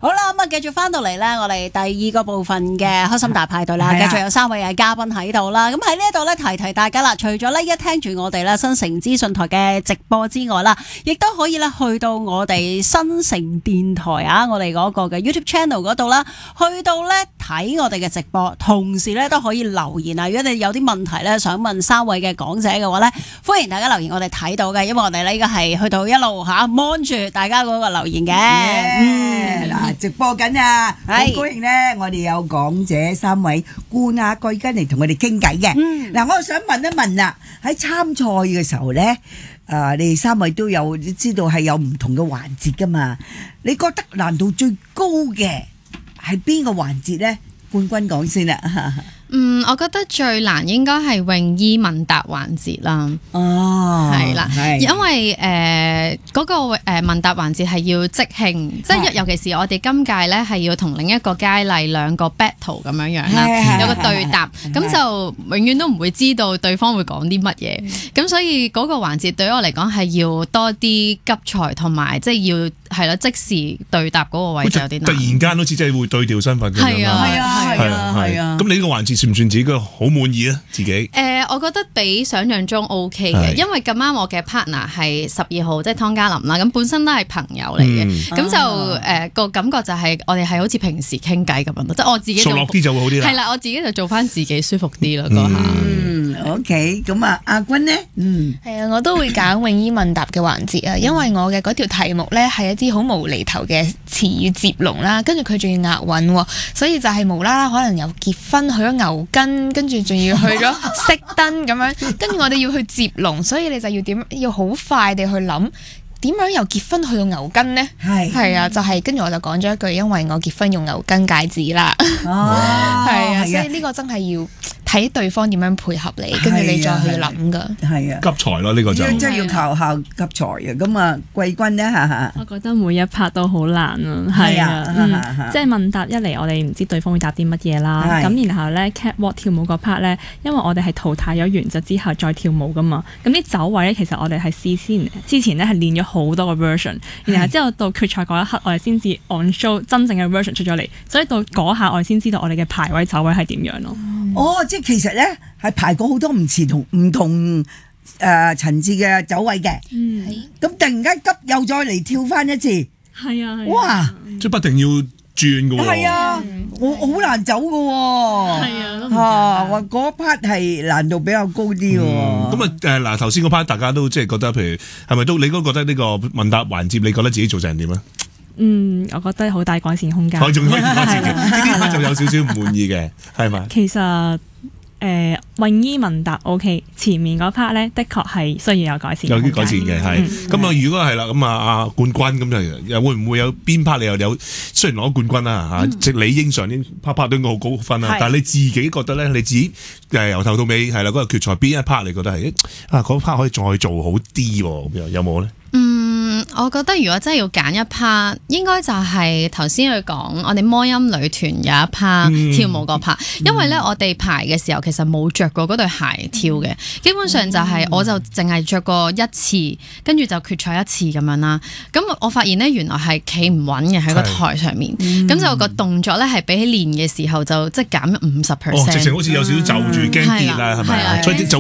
好啦，咁啊，繼續翻到嚟咧，我哋第二個部分嘅開心大派對啦，繼續有3位嘅嘉賓喺度啦。咁喺呢一度咧，提大家啦，除咗咧一聽住我哋咧新城資訊台嘅直播之外啦，亦都可以咧去到我哋新城電台啊，我哋嗰個嘅 YouTube Channel 嗰度啦，去到咧睇我哋嘅直播，同時咧都可以留言啊。如果你有啲問題咧想問3位嘅講者嘅話咧，歡迎大家留言，我哋睇到嘅，因為我哋咧依家係去到一路望住大家嗰個留言嘅。 嗱，直播緊啊！好高興咧，我哋有講者3位冠亞季軍嚟同我哋傾偈嘅。嗱，我想問一問啦，喺參賽嘅時候咧，你哋3位都有知道係有唔同嘅環節噶嘛？你覺得難度最高嘅係邊個環節咧？冠軍講先啦。 我覺得最難應該係泳衣問答環節啦。 哦， 係啦，因為嗰個問答環節係要即興，即係尤其是我哋今屆咧係要同另一個佳麗兩個 battle 咁樣啦，有個對答，咁就永遠都唔會知道對方會講啲乜嘢，咁所以嗰個環節對於我嚟講係要多啲急才同埋即係要係啦，即時對答嗰個位就有啲難。 突然間好似真係會對調身份咁樣啦。係啊。咁你呢個環節算唔算自己好滿意咧？自己？ 我覺得比想象中 OK 嘅，因為咁啱我嘅 partner 係12號，即係湯嘉琳啦。咁本身都係朋友嚟嘅，咁就個感覺就係我哋係好似平時傾偈咁樣咯，即係我自己熟絡啲就會好啲啦。 係啦，我自己就做翻自己舒服啲咯嗰下。 OK， 咁啊，阿君呢？ 係啊，我都會揀泳衣問答嘅環節啊，因為我嘅嗰條題目咧係一啲好無厘頭嘅詞語接龍啦，跟住佢仲要押韻喎，所以就係無啦啦可能由結婚去咗牛筋，跟住仲要去咗熄燈咁樣，跟住我哋要去接龍，所以你就要好快地去諗。點樣由結婚去到牛筋呢？係啊，就係跟住我就講咗一句，因為我結婚用牛筋戒指啦。係啊，所以呢個真係要睇對方點樣配合你，跟住你再去諗㗎。係啊， 急才咯呢個就真係要靠急才啊！咁啊，季軍呢？ 我覺得每一 part 都好難啊。係啊，即係問答一嚟，我哋唔知對方會答啲乜嘢啦。咁然後咧 catwalk 跳舞嗰 part 咧，因為我哋係淘汰咗原則之後再跳舞㗎嘛。咁啲走位咧，其實我哋係之前咧係練咗好多個 version， 然後之後到決賽嗰一刻，我哋先至 on show 真正嘅 version 出咗嚟，所以到嗰下我哋先知道我哋嘅排位走位係點樣咯。 即係其實咧係排過好多唔同層次嘅走位嘅。咁突然間急又再嚟跳翻一次。係啊。哇！ 即係不停要轉㗎喎。 係啊，我好難走㗎喎。係啊，話嗰 part 係難度比較高啲喎。 咁啊嗱，頭先嗰 part 大家都即係覺得，譬如係咪都你都覺得呢個問答環節，你覺得自己做成點啊？ 我覺得好大改善空間。 仲可以改善嘅，呢啲 part 就有少少唔滿意嘅，係咪？ 其實泳衣問答 OK， 前面嗰 part 咧的確係需要有改善， 有啲改善嘅係。咁啊，如果係啦，咁啊冠軍咁就又會唔會有邊 part 你又有？雖然攞冠軍啦嚇，即理應上啲 part 都應該好高分啦。但係你自己覺得咧，你自己由頭到尾係啦，嗰個決賽邊一 part 你覺得係嗰 part 可以再做好啲喎？咁有冇咧？ 我覺得如果真係要揀一 part，應該就係頭先佢講我哋魔音女團有一 part 跳舞嗰 part，因為咧我哋排嘅時候其實冇着過嗰對鞋跳嘅，基本上就係我就淨係着過一次，跟住就決賽一次咁樣啦。咁我發現咧原來係企唔穩嘅喺個台上面，咁就個動作咧係比起練嘅時候就即係減咗50%。 直情好似有少少就住驚跌啦，係咪啊？所以